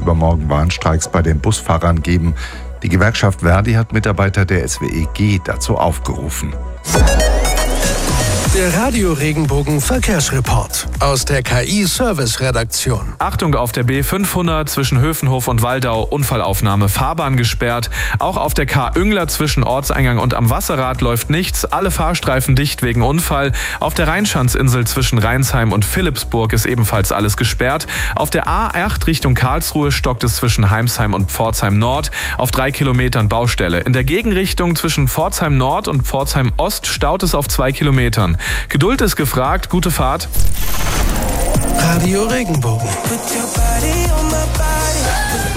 übermorgen Warnstreiks bei den Busfahrern geben. Die Gewerkschaft Verdi hat Mitarbeiter der SWEG dazu aufgerufen. Der Radio-Regenbogen Verkehrsreport aus der KI-Service-Redaktion. Achtung auf der B500 zwischen Höfenhof und Waldau, Unfallaufnahme, Fahrbahn gesperrt. Auch auf der K. Üngler zwischen Ortseingang und am Wasserrad läuft nichts. Alle Fahrstreifen dicht wegen Unfall. Auf der Rheinschanzinsel zwischen Rheinsheim und Philippsburg ist ebenfalls alles gesperrt. Auf der A8 Richtung Karlsruhe stockt es zwischen Heimsheim und Pforzheim Nord. Auf 3 Kilometern Baustelle. In der Gegenrichtung zwischen Pforzheim Nord und Pforzheim Ost staut es auf 2 Kilometern. Geduld ist gefragt, gute Fahrt. Radio Regenbogen.